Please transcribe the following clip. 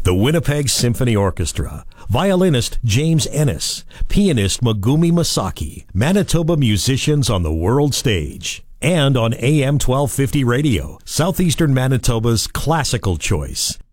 The Winnipeg Symphony Orchestra, violinist James Ennis, pianist Megumi Masaki, Manitoba musicians on the world stage. And on AM 1250 radio, Southeastern Manitoba's classical choice.